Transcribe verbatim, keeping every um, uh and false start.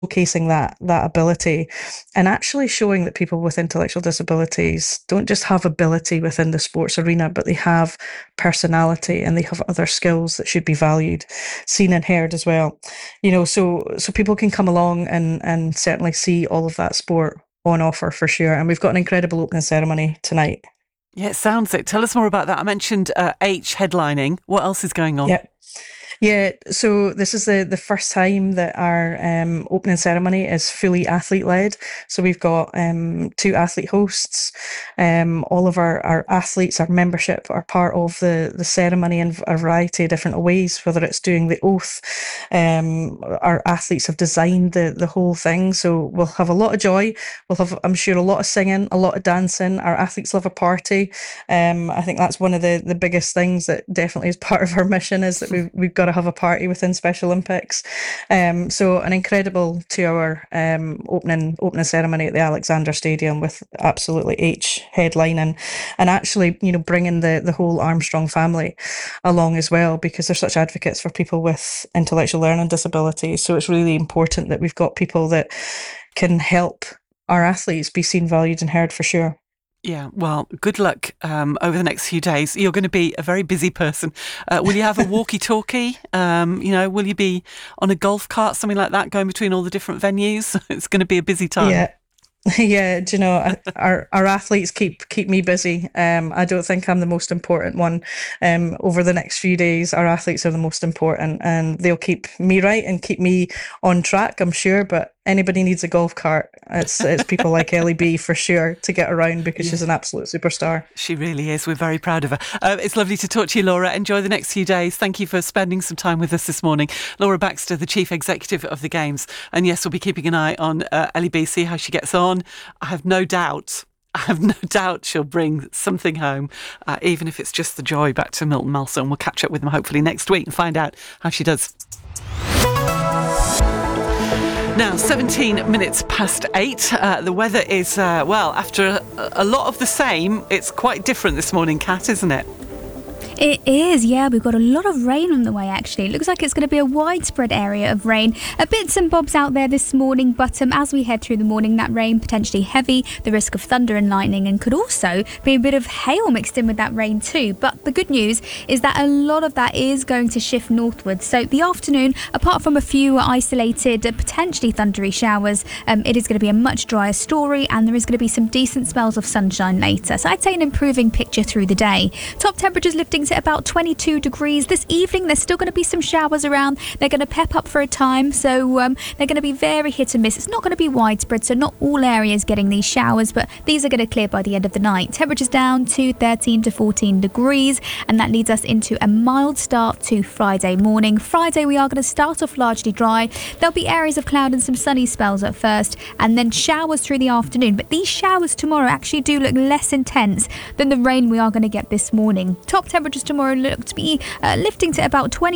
showcasing that that ability and actually showing that people with intellectual disabilities don't just have ability within the sports arena, but they have personality and they have other skills that should be valued, seen and heard as well. You know, so so people can come along and and certainly see all of that sport on offer for sure. And we've got an incredible opening ceremony tonight. Yeah, it sounds it. Tell us more about that. I mentioned uh, H headlining. What else is going on? Yeah. Yeah, so this is the, the first time that our um, opening ceremony is fully athlete led. So we've got um, two athlete hosts. Um, all of our, our athletes, our membership are part of the, the ceremony in a variety of different ways, whether it's doing the oath. Um, our athletes have designed the, the whole thing. So we'll have a lot of joy. We'll have, I'm sure, a lot of singing, a lot of dancing. Our athletes love a party. Um, I think that's one of the, the biggest things that definitely is part of our mission, is that we've, we've got to have a party within Special Olympics. Um, so an incredible two-hour um, opening opening ceremony at the Alexander Stadium with absolutely H headlining, and actually, you know, bringing the the whole Armstrong family along as well, because they're such advocates for people with intellectual learning disabilities. So it's really important that we've got people that can help our athletes be seen, valued, and heard for sure. Yeah, well, good luck um, over the next few days. You're going to be a very busy person. Uh, will you have a walkie-talkie? Um, you know, will you be on a golf cart, something like that, going between all the different venues? It's going to be a busy time. Yeah. Yeah, do you know, our our athletes keep keep me busy. Um, I don't think I'm the most important one. Um, over the next few days, our athletes are the most important, and they'll keep me right and keep me on track, I'm sure. But anybody needs a golf cart, it's it's people like Ellie B for sure to get around, because yeah. she's an absolute superstar. She really is. We're very proud of her. Uh, it's lovely to talk to you, Laura. Enjoy the next few days. Thank you for spending some time with us this morning. Laura Baxter, the Chief Executive of the Games. And yes, we'll be keeping an eye on uh, Ellie B, see how she gets on. I have no doubt, I have no doubt she'll bring something home, uh, even if it's just the joy back to Milton Malson. We'll catch up with them hopefully next week and find out how she does. Now, seventeen minutes past eight. Uh, the weather is, uh, well, after a, a lot of the same, it's quite different this morning, Kat, isn't it? It is, yeah. We've got a lot of rain on the way, actually. It looks like it's going to be a widespread area of rain. A bits and bobs out there this morning, but um, as we head through the morning, that rain potentially heavy, the risk of thunder and lightning, and could also be a bit of hail mixed in with that rain too. But the good news is that a lot of that is going to shift northwards. So the afternoon, apart from a few isolated, uh, potentially thundery showers, um, it is going to be a much drier story, and there is going to be some decent spells of sunshine later. So I'd say an improving picture through the day. Top temperatures lifting to about twenty-two degrees. This evening there's still going to be some showers around. They're going to pep up for a time, so um, they're going to be very hit and miss. It's not going to be widespread, so not all areas getting these showers, but these are going to clear by the end of the night. Temperatures down to thirteen to fourteen degrees, and that leads us into a mild start to Friday morning. Friday we are going to start off largely dry. There'll be areas of cloud and some sunny spells at first, and then showers through the afternoon, but these showers tomorrow actually do look less intense than the rain we are going to get this morning. Top temperatures tomorrow look to be uh, lifting to about twenty